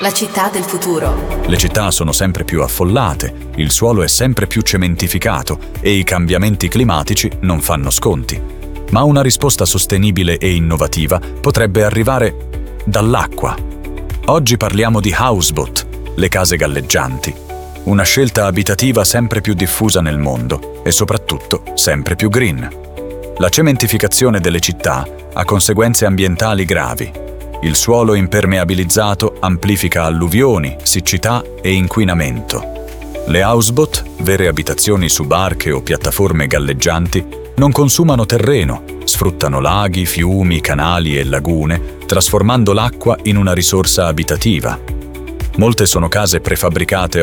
La città del futuro. Le città sono sempre più affollate, il suolo è sempre più cementificato e i cambiamenti climatici non fanno sconti. Ma una risposta sostenibile e innovativa potrebbe arrivare dall'acqua. Oggi parliamo di houseboat, le case galleggianti. Una scelta abitativa sempre più diffusa nel mondo e soprattutto sempre più green. La cementificazione delle città ha conseguenze ambientali gravi. Il suolo impermeabilizzato amplifica alluvioni, siccità e inquinamento. Le houseboat, vere abitazioni su barche o piattaforme galleggianti, non consumano terreno, sfruttano laghi, fiumi, canali e lagune, trasformando l'acqua in una risorsa abitativa. Molte sono case prefabbricate